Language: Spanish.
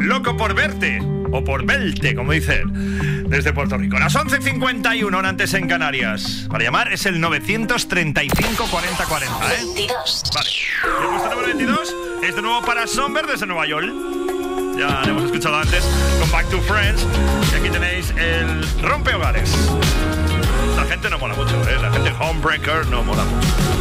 Loco por verte, o por verte, como dicen, desde Puerto Rico. Las 11:51, hora antes en Canarias. Para llamar es el 935 40 40, ¿eh? 22. Vale. El puesto número 22 es de nuevo para Somber desde Nueva York. Ya lo hemos escuchado antes con Back to Friends. Y aquí tenéis el Rompehogares. La gente no mola mucho, ¿eh? La gente Homebreaker no mola mucho.